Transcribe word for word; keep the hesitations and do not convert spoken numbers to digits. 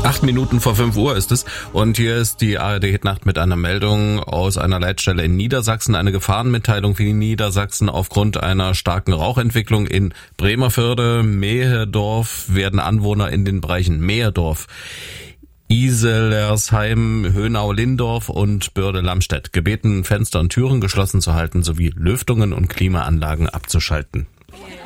Acht Minuten vor fünf Uhr ist es und hier ist die A R D-Hitnacht mit einer Meldung aus einer Leitstelle in Niedersachsen. Eine Gefahrenmitteilung für Niedersachsen aufgrund einer starken Rauchentwicklung in Bremervörde, Mehedorf werden Anwohner in den Bereichen Mehedorf, Iselersheim, Höhnau-Lindorf und Börde-Lamstedt gebeten, Fenster und Türen geschlossen zu halten sowie Lüftungen und Klimaanlagen abzuschalten.